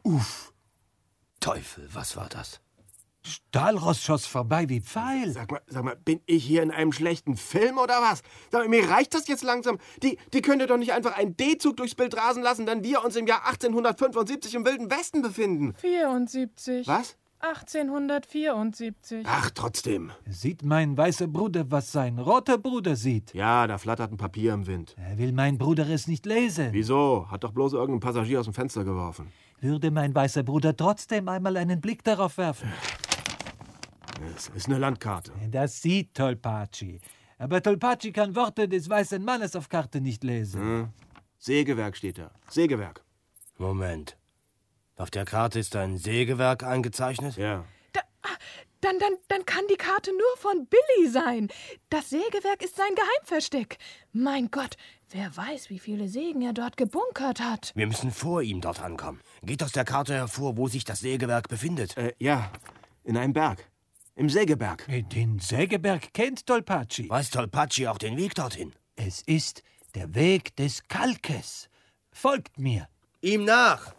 Uff. Teufel, was war das? Stahlrost schoss vorbei wie Pfeil. Sag mal, bin ich hier in einem schlechten Film oder was? Sag mal, mir reicht das jetzt langsam. Die könnt ihr doch nicht einfach einen D-Zug durchs Bild rasen lassen, dann wir uns im Jahr 1875 im Wilden Westen befinden. 74. Was? 1874. Ach, trotzdem. Sieht mein weißer Bruder, was sein roter Bruder sieht? Ja, da flattert ein Papier im Wind. Will mein Bruder es nicht lesen? Wieso? Hat doch bloß irgendein Passagier aus dem Fenster geworfen. Würde mein weißer Bruder trotzdem einmal einen Blick darauf werfen? Es ist eine Landkarte. Das sieht Tolpaci. Aber Tolpaci kann Worte des weißen Mannes auf Karte nicht lesen. Sägewerk steht da. Sägewerk. Moment. Auf der Karte ist ein Sägewerk eingezeichnet? Ja. Dann kann die Karte nur von Billy sein. Das Sägewerk ist sein Geheimversteck. Mein Gott, wer weiß, wie viele Sägen er dort gebunkert hat. Wir müssen vor ihm dort ankommen. Geht aus der Karte hervor, wo sich das Sägewerk befindet? Ja, in einem Berg. Im Sägeberg. Den Sägeberg kennt Tolpaci. Weiß Tolpaci auch den Weg dorthin? Es ist der Weg des Kalkes. Folgt mir. Ihm nach!